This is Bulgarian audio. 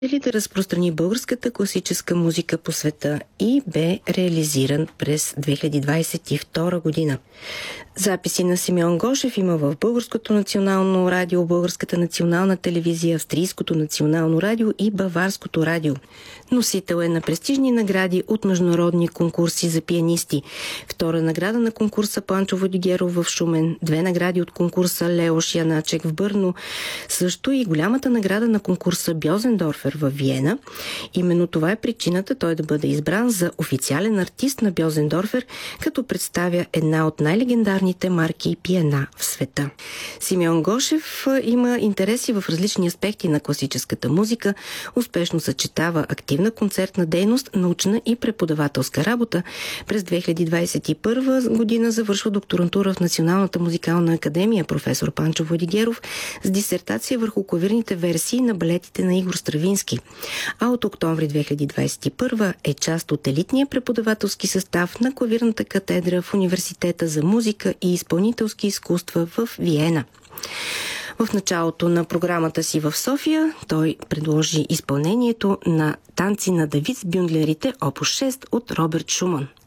Или да разпространи българската класическа музика по света и бе реализиран през 2022 година. Записи на Симеон Гошев има в Българското национално радио, Българската национална телевизия, Австрийското национално радио и Баварското радио. Носител е на престижни награди от международни конкурси за пианисти. Втора награда на конкурса Панчо Владигеров в Шумен, 2 награди от конкурса Леош Яначек в Бърно, също и голямата награда на конкурса Бьозендорфер в Виена. Именно това е причината той да бъде избран за официален артист на Бьозендорфер, като представя една от най-легендарните марки пиана в света. Симеон Гошев има интереси в различни аспекти на класическата музика, успешно съчетава активна концертна дейност, научна и преподавателска работа. През 2021 година завършва докторантура в Националната музикална академия професор Панчо Владигеров с дисертация върху клавирните версии на балетите на Игор Стравински. А от октомври 2021 е част от елитния преподавателски състав на клавирната катедра в Университета за музика и изпълнителски изкуства в Виена. В началото на програмата си в София той предложи изпълнението на танци на Давид с бюндлерите, опус 6 от Роберт Шуман.